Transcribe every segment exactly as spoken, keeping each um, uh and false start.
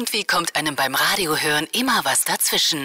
irgendwie kommt einem beim Radiohören immer was dazwischen.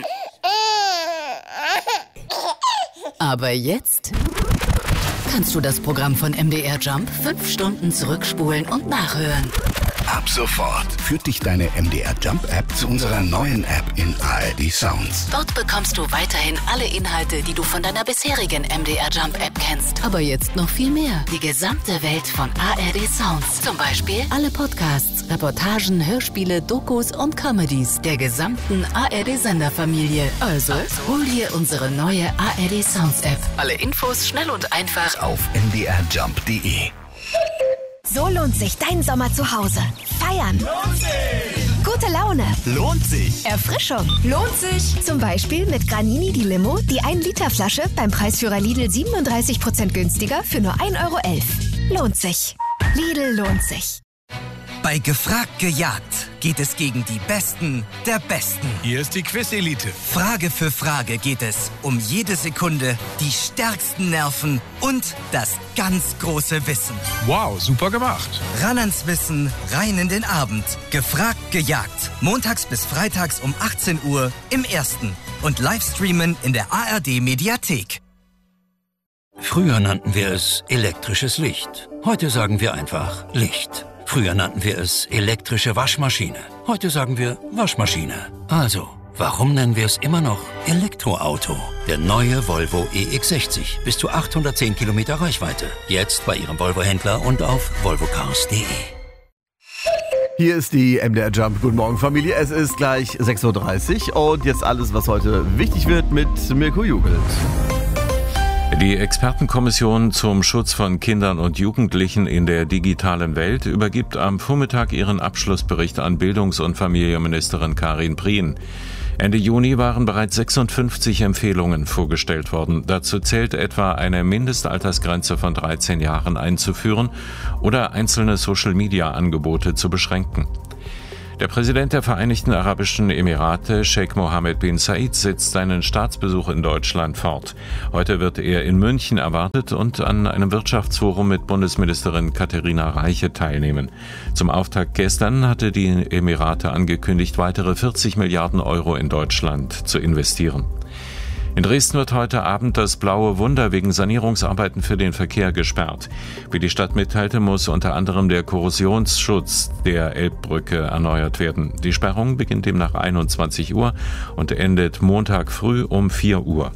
Aber jetzt kannst du das Programm von M D R Jump fünf Stunden zurückspulen und nachhören. Ab sofort führt dich deine M D R Jump App zu unserer neuen App in A R D Sounds. Dort bekommst du weiterhin alle Inhalte, die du von deiner bisherigen M D R Jump App kennst. Aber jetzt noch viel mehr. Die gesamte Welt von A R D Sounds. Zum Beispiel alle Podcasts, Reportagen, Hörspiele, Dokus und Comedies der gesamten A R D-Senderfamilie. Also, also hol dir unsere neue A R D Sounds App. Alle Infos schnell und einfach auf m d r jump punkt d e. So lohnt sich dein Sommer zu Hause. Feiern. Lohnt sich. Gute Laune. Lohnt sich. Erfrischung. Lohnt sich. Zum Beispiel mit Granini die Limo, die ein Liter Flasche beim Preisführer Lidl siebenunddreißig Prozent günstiger für nur ein Euro elf. Lohnt sich. Lidl lohnt sich. Bei Gefragt gejagt geht es gegen die Besten der Besten. Hier ist die Quiz-Elite. Frage für Frage geht es um jede Sekunde, die stärksten Nerven und das ganz große Wissen. Wow, super gemacht. Ran ans Wissen, rein in den Abend. Gefragt gejagt. Montags bis freitags um achtzehn Uhr im Ersten. Und Livestreamen in der A R D-Mediathek. Früher nannten wir es elektrisches Licht. Heute sagen wir einfach Licht. Früher nannten wir es elektrische Waschmaschine. Heute sagen wir Waschmaschine. Also, warum nennen wir es immer noch Elektroauto? Der neue Volvo E X sechzig. Bis zu achthundertzehn Kilometer Reichweite. Jetzt bei Ihrem Volvo-Händler und auf volvo cars punkt d e. Hier ist die M D R Jump. Guten Morgen, Familie. Es ist gleich sechs Uhr dreißig und jetzt alles, was heute wichtig wird mit Mirko Jugelt. Die Expertenkommission zum Schutz von Kindern und Jugendlichen in der digitalen Welt übergibt am Vormittag ihren Abschlussbericht an Bildungs- und Familienministerin Karin Prien. Ende Juni waren bereits sechsundfünfzig Empfehlungen vorgestellt worden. Dazu zählt etwa eine Mindestaltersgrenze von dreizehn Jahren einzuführen oder einzelne Social-Media-Angebote zu beschränken. Der Präsident der Vereinigten Arabischen Emirate, Sheikh Mohammed bin Zayed, setzt seinen Staatsbesuch in Deutschland fort. Heute wird er in München erwartet und an einem Wirtschaftsforum mit Bundesministerin Katharina Reiche teilnehmen. Zum Auftakt gestern hatte die Emirate angekündigt, weitere vierzig Milliarden Euro in Deutschland zu investieren. In Dresden wird heute Abend das Blaue Wunder wegen Sanierungsarbeiten für den Verkehr gesperrt. Wie die Stadt mitteilte, muss unter anderem der Korrosionsschutz der Elbbrücke erneuert werden. Die Sperrung beginnt demnach einundzwanzig Uhr und endet Montag früh um vier Uhr.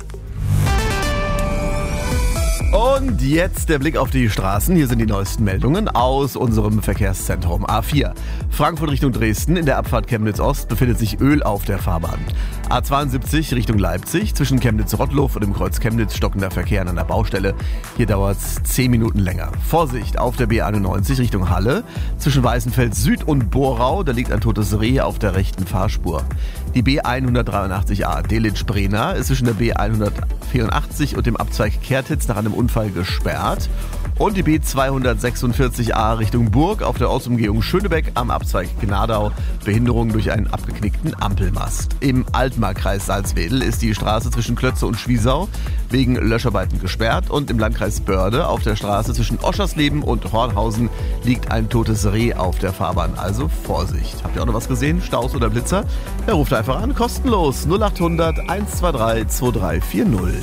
Und jetzt der Blick auf die Straßen. Hier sind die neuesten Meldungen aus unserem Verkehrszentrum A vier. Frankfurt Richtung Dresden, in der Abfahrt Chemnitz-Ost befindet sich Öl auf der Fahrbahn. A zweiundsiebzig Richtung Leipzig, zwischen Chemnitz-Rottluff und dem Kreuz Chemnitz stockender Verkehr an einer Baustelle. Hier dauert es zehn Minuten länger. Vorsicht auf der B einundneunzig Richtung Halle, zwischen Weißenfels Süd und Borau, da liegt ein totes Reh auf der rechten Fahrspur. Die B hundertdreiundachtzig A Delitzsch-Brena ist zwischen der B hundertvierundachtzig und dem Abzweig Kertitz nach einem Unfall gesperrt. Und die B zweihundertsechsundvierzig A Richtung Burg auf der Ortsumgehung Schönebeck am Abzweig Gnadau. Behinderung durch einen abgeknickten Ampelmast. Im Altmarkkreis Salzwedel ist die Straße zwischen Klötze und Schwiesau wegen Löscharbeiten gesperrt. Und im Landkreis Börde auf der Straße zwischen Oschersleben und Hornhausen liegt ein totes Reh auf der Fahrbahn. Also Vorsicht. Habt ihr auch noch was gesehen? Staus oder Blitzer? Ja, ruft einfach an. Kostenlos. null achthundert eins zwei drei zwei drei vier null.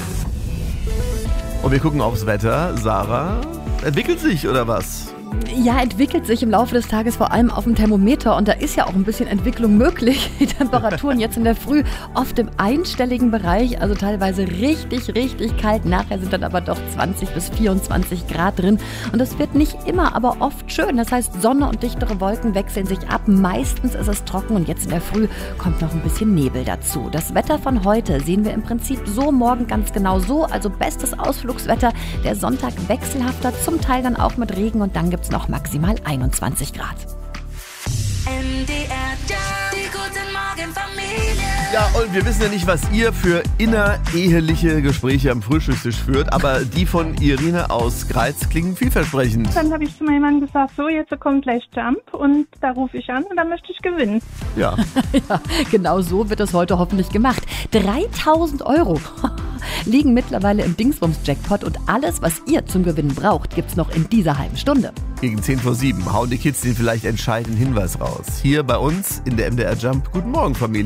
Und wir gucken aufs Wetter. Sarah, entwickelt sich oder was? Ja, entwickelt sich im Laufe des Tages vor allem auf dem Thermometer und da ist ja auch ein bisschen Entwicklung möglich. Die Temperaturen jetzt in der Früh oft im einstelligen Bereich, also teilweise richtig, richtig kalt. Nachher sind dann aber doch zwanzig bis vierundzwanzig Grad drin und es wird nicht immer, aber oft schön. Das heißt, Sonne und dichtere Wolken wechseln sich ab. Meistens ist es trocken und jetzt in der Früh kommt noch ein bisschen Nebel dazu. Das Wetter von heute sehen wir im Prinzip so morgen ganz genau so, also bestes Ausflugswetter. Der Sonntag wechselhafter, zum Teil dann auch mit Regen und dann gibt es noch maximal einundzwanzig Grad. M D R Jump, die guten Morgen Familie. Ja, und wir wissen ja nicht, was ihr für innereheliche Gespräche am Frühstückstisch führt, aber die von Irene aus Greiz klingen vielversprechend. Dann habe ich zu meinem Mann gesagt, so, jetzt kommt gleich Jump und da rufe ich an und dann möchte ich gewinnen. Ja. Ja, genau so wird es heute hoffentlich gemacht. dreitausend Euro. liegen mittlerweile im Dingsbums-Jackpot und alles, was ihr zum Gewinnen braucht, gibt's noch in dieser halben Stunde. Gegen zehn vor sieben hauen die Kids den vielleicht entscheidenden Hinweis raus. Hier bei uns in der M D R Jump. Guten Morgen, Familie.